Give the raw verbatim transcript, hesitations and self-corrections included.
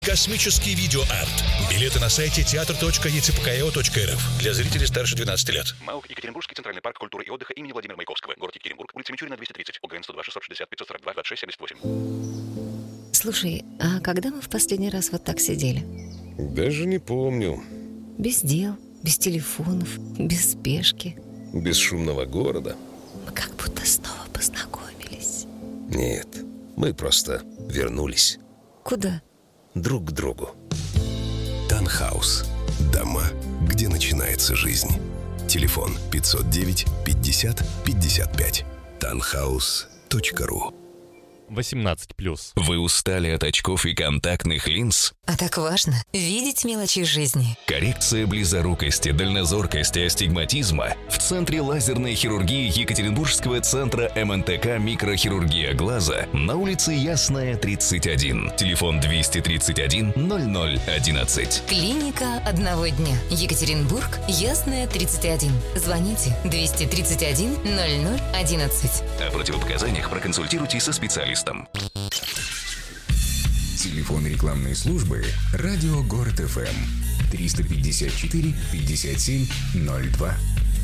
Космический видеоарт. Билеты на сайте театр точка е цэ пэ ка э о точка эр эф для зрителей старше двенадцати лет. МАУ Екатеринбургский центральный парк культуры и отдыха имени Владимира Маяковского. Город Екатеринбург, улица Мичурина, двести тридцать. ОГН сто два шестьсот шестьдесят пятьсот сорок два двадцать шесть семьдесят восемь. Слушай, а когда мы в последний раз вот так сидели? Даже не помню. Без дел, без телефонов, без спешки. Без шумного города. Мы как будто снова познакомились. Нет, мы просто вернулись. Куда? Друг к другу. Танхаус. Дома, где начинается жизнь. Телефон пятьсот девять пятьдесят пятьдесят пять. танхаус точка ру. восемнадцать плюс. Вы устали от очков и контактных линз? А так важно видеть мелочи жизни. Коррекция близорукости, дальнозоркости, астигматизма в Центре лазерной хирургии Екатеринбургского центра эм эн тэ ка «Микрохирургия глаза» на улице Ясная, тридцать один. Телефон двести тридцать один ноль ноль одиннадцать. Клиника одного дня. Екатеринбург, Ясная, тридцать один. Звоните двести тридцать один ноль ноль одиннадцать. О противопоказаниях проконсультируйтесь со специалистом. Телефон рекламной службы «Радио Город эф эм» триста пятьдесят четыре пятьдесят семь ноль два.